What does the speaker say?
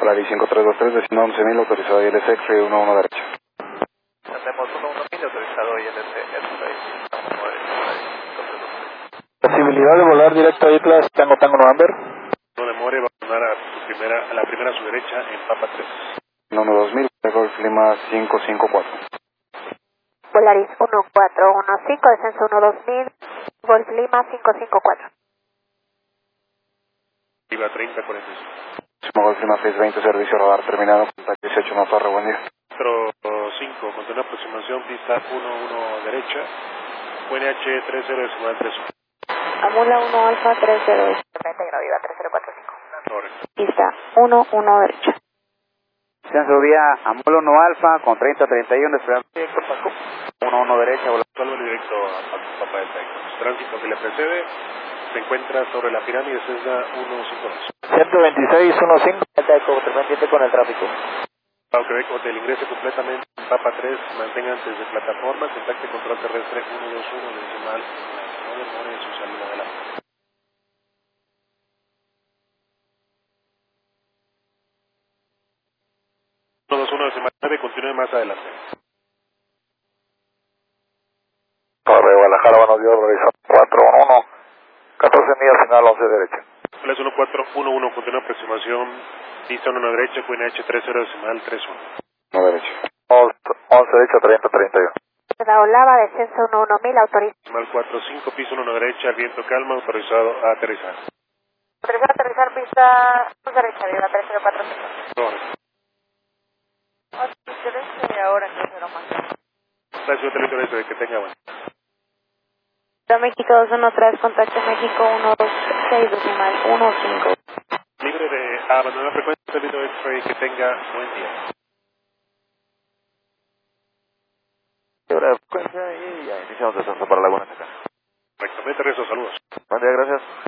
Polaris 5323, destino 11.000, autorizado ILS X-Ray 11 derecha. Tenemos 11.000, autorizado ILS X-Ray 11 derecha. Posibilidad de volar directo a Islas Tango November. No demore, va a sonar a la primera a su derecha en Papa 3. 12000, Golf Lima 554. Polaris 1415, descenso 12000, Golf Lima 554. Iba 3045. Golf Lima 620, servicio radar terminado, contacto 18, no torre, buen día. Metro 5, continúa aproximación, pista 11 derecha, QNH 30.31. Amula 1 Alfa 30, 31 Viva 3045. Correcto. Pista 11 derecha. Descenso vía Amula 1 Alfa con 3031, esperando 11 derecha. Vuelve directo a Papa Delta. Tránsito que le precede se encuentra sobre la pirámide Cessna 152. 126, 15. Pendiente con el tráfico. Pau Quebec Hotel, ingrese completamente en Papa 3, mantenga antes de plataforma, contacte control terrestre 121 decimal, no demore su salida de la... 121 decimal 9, continúe más adelante. Torre Guadalajara, buenos días, Horizon 411, 14 millas, final 11 derecha. Flash 1411, continúa aproximación, pista 1 derecha, QNH 30 decimal 31. 1 derecha. 11 derecha, 3031. Olava, descenso 1000, autorizado. Decimal 45, piso 1 derecha, viento calma, autorizado a aterrizar. Autorizado a aterrizar, pista 2 derecha, Viva 3045. Correcto. Derecha y ahora en 2 más. Flash Hotel, que tenga bueno. México 213, contacto México 126 decimal 15. Libre de abandonar frecuencia, servicio X-Ray, que tenga buen día. Libre de frecuencia y ya iniciamos descenso para Laguna Seca. Correctamente, rezo, saludos. Buen día, gracias.